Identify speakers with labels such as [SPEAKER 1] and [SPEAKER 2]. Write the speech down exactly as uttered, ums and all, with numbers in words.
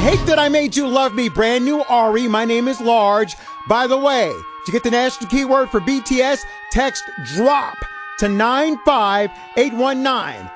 [SPEAKER 1] Hate That I Made You Love Me, brand new Ari. My name is Large. By the way, to get the national keyword for B T S, text DROP to nine five eight one nine.